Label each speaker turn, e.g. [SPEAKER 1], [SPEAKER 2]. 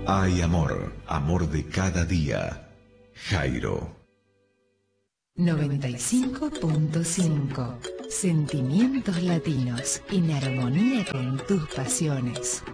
[SPEAKER 1] Hay amor, amor de cada día. Jairo.
[SPEAKER 2] 95.5. Sentimientos latinos en armonía con tus pasiones.